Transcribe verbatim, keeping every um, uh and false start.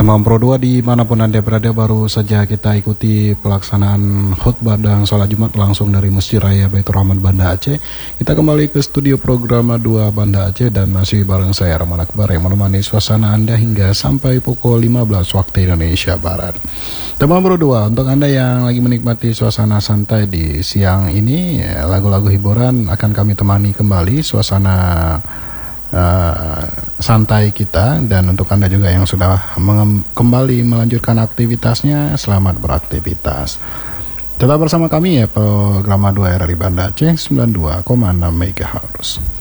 Teman Pro dua dimanapun Anda berada, baru saja kita ikuti pelaksanaan khutbah dan sholat Jumat langsung dari Masjid Raya Baitur Rahman Banda Aceh. Kita kembali ke studio program dua Banda Aceh dan masih bareng saya Rahman Akbar yang menemani suasana Anda hingga sampai pukul lima belas waktu Indonesia Barat. Teman Pro dua, untuk Anda yang lagi menikmati suasana santai di siang ini, lagu-lagu hiburan akan kami temani kembali suasana Uh, santai kita. Dan untuk Anda juga yang sudah kembali melanjutkan aktivitasnya, selamat beraktivitas. Tetap bersama kami ya, program dua R R I Banda Aceh sembilan puluh dua koma enam megahertz.